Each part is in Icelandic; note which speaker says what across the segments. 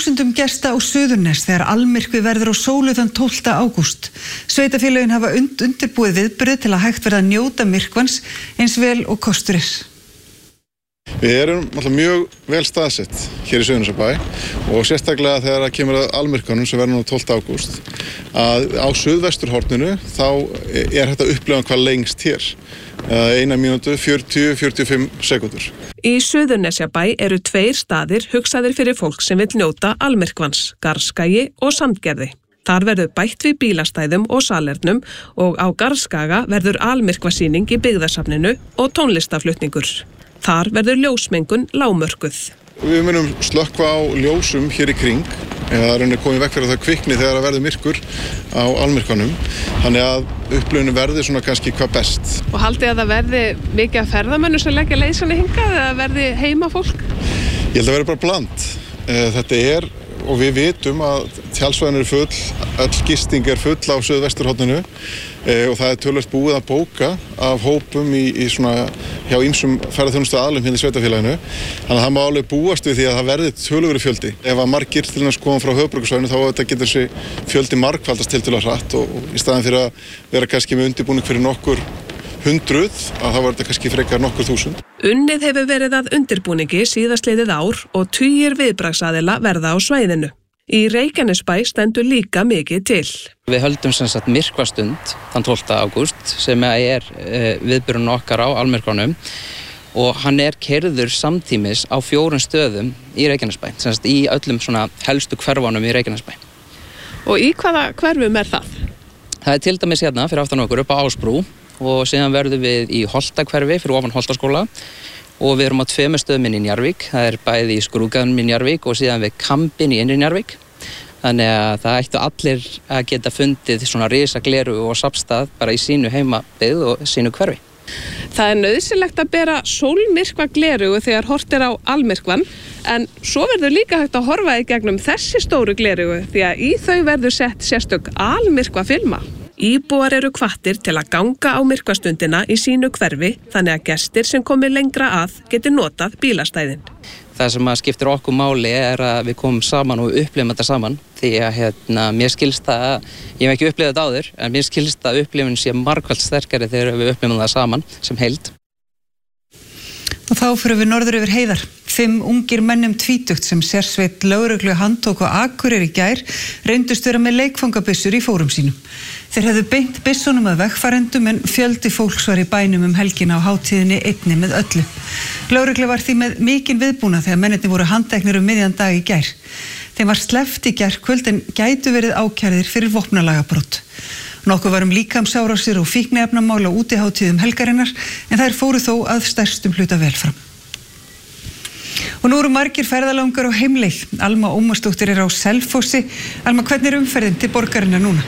Speaker 1: þúsundum gesta á Suðurnes þegar almyrkvi verður á sólu þann 12. ágúst. Sveitarfélögin hafa undirbúið viðburði til að hægt verða að njóta myrkvans eins vel og kostur er.
Speaker 2: Við erum alltaf mjög vel staðsett hér í Suðurnesjabæ og sérstaklega þegar það kemur að almyrkvanum sem verður nú 12. ágúst að á suðvesturhorninu þá er hægt að upplifa hvað lengst hér. 1 mínútu 40-45 sekúndur.
Speaker 3: Í Suðurnesjabæ eru 2 staðir hugsaðir fyrir fólk sem vill njóta almyrkvans, Garðskagi og Sandgerði. Þar verður bætt við bílastæðum og salernum og á Garðskaga verður almyrkvasýning í byggðasafninu og tónlistaflutningur. Þar verður ljósmengun lágmörkuð.
Speaker 2: Við munum slökkva á ljósum hér í kring eða það er komið vekk fyrir það kvikni þegar það verður myrkur á almyrkvanum. Þannig að upplifunin verði svona kannski hvað best.
Speaker 3: Og haldið að það verði mikið af ferðamönnum sem leggja leið svona hingað eða verði heima fólk?
Speaker 2: Ég held að verði bara bland. Þetta er, og við vitum að tjaldstæðin eru full, öll gisting er full á suðvesturhorninu og það er töluvert búið að bóka af hópum í svona hjá ýmsum ferðaþjónustu aðilum hérna í sveitarfélaginu. Þannig að það má alveg búast við því að það verði töluverður fjöldi. Ef að margir til þess koma frá höfuðborgarsvæðinu þá getur þessi fjöldi margfaldast tiltölulega hratt og í staðinn fyrir að vera kannski með undirbúning fyrir nokkur hundruð að það var þetta kannski frekar nokkur þúsund.
Speaker 3: Unnið hefur verið að undirbúningi síðastliðið ár og tugir viðbragðsaðila verða á svæðinu. Í Reykjanesbæ stendur líka mikið til.
Speaker 4: Við höldum sem sagt myrkvastund þann 12. ágúst sem er viðburðurinn okkar á almyrkvanum og hann er keyrður samtímis á 4 stöðum í Reykjanesbæ, sem sagt í öllum svona helstu hverfunum í Reykjanesbæ.
Speaker 3: Og í hvaða hverfum er það?
Speaker 4: Það er til dæmis hérna fyrir aftan okkur upp á Ásbrú og síðan verðum við í Holtakverfi fyrir ofan Holtaskóla og við erum á 2 stöðum inn í Njarðvík. Það er bæði í Skrúðgarðinum í Njarðvík og síðan við Kambinn í innri Njarðvík. Þannig að það ættu allir að geta fundið svona risagleru og safnstað bara í sínu heimabyggð og sínu hverfi.
Speaker 3: Það er nauðsynlegt að bera sólmyrkva glerugu þegar horft er á almyrkvan, en svo verður líka hægt að horfa í gegnum þessi stóru glerugu því að í þau verður sett sérstök almyrkva filma. Íbúar eru hvattir til að ganga á myrkvastundina í sínu hverfi þannig að gestir sem komi lengra að geti notað bílastæðin.
Speaker 4: Það sem að skiptir okkur máli er að við komum saman og upplifum þetta saman því að mér skilst að, ég hef ekki upplifað þetta áður, en mér skilst að upplifun sé margfalt sterkari þegar við upplifum það saman sem heild.
Speaker 1: Og þá fyrir við norður yfir heiðar. 5 ungir mennum tvítugt sem sérsveit lögreglu handtók á Akureyri í gær reyndust vera með leikfangabyssur í fórum sínum. Þeir hefðu beint byssunum að vegfarendum en fjöldi fólks var í bænum helgina á hátíðinni einni með öllu. Lögregla var því með mikinn viðbúnað þegar mennirnir voru handteknir miðjan dag í gær. Þeim var sleppt í gærkvöld en gætu verið ákærðir fyrir vopnalagabrot. Nokkuð var líkamsárásir og fíkniefnamál á útihátíðum helgarinnar en þær fóru þó að stærstum hluta vel fram. Og nú eru margir ferðalangar á heimleið. Alma Ómarsdóttir er á Selfossi. Alma, hvernig er umferðin til borgarinnar núna?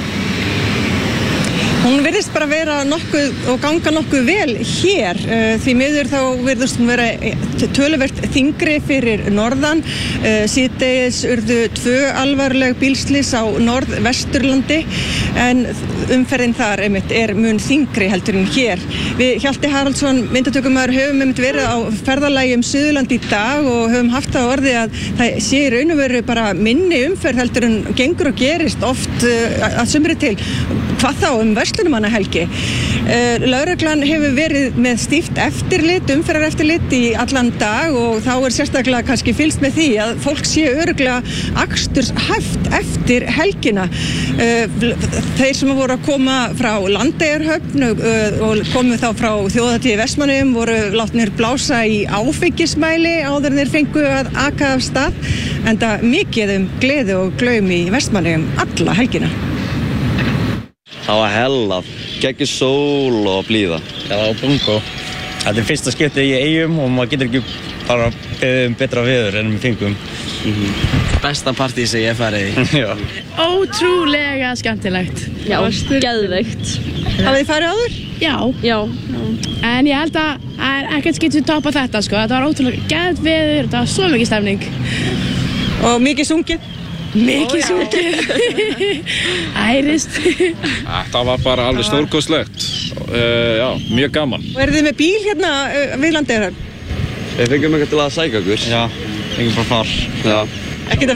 Speaker 5: Hún virðist bara vera nokkuð og ganga nokkuð vel hér. Því miður þá virðist hún vera töluvert þyngri fyrir norðan. Síðdegis urðu 2 alvarleg bílslys á norðvesturlandi en umferðin þar er mun þyngri heldur en hér. Við Hjalti Haraldsson, myndatökumaður, höfum verið á ferðalagi Suðurland í dag og höfum haft það á orði að það sé í raun og veru bara minni umferð heldur en gengur og gerist oft að sumri til. Hvað þá verslunarmannahelgi. Lögreglan hefur verið með stíft eftirlit, umferðareftirlit í allan dag og þá er sérstaklega kannski fylgst með því að fólk sé örugglega aksturshæft eftir helgina. Þeir sem voru að koma frá Landeyjahöfn og komu þá frá þjóðhátíð í Vestmannaeyjum voru látnir blása í áfengismæli áður en þeir fengu að aka af stað, enda mikið gleði og glaum í Vestmannaeyjum alla helgina.
Speaker 6: Það var hella, geggjur sól og blíða.
Speaker 7: Já, það var bungo. Þetta er fyrsta skiptið í Eyjum og maður getur ekki bara beðið betra veður en við fengum.
Speaker 6: Besta partí sem ég farið í.
Speaker 7: Já.
Speaker 8: Ótrúlega skemmtilegt.
Speaker 9: Já, geðveikt.
Speaker 5: Hafið þið farið áður?
Speaker 8: Já. En ég held að það er ekkert skipt sem toppa þetta, sko. Þetta var ótrúlega geðveikt veður, þetta var svo mikið stemning.
Speaker 5: Og mikið sungið?
Speaker 8: Mikið sungið. Ærist.
Speaker 10: Þetta var bara alveg stórkostlegt. Já, mjög gaman.
Speaker 5: Og eru þið með bíl hérna við Landeyjahöfn?
Speaker 6: Við fengum eitthvað til að sækja okkur.
Speaker 7: Já, fengum bara far.
Speaker 6: Já.
Speaker 5: Ekkert að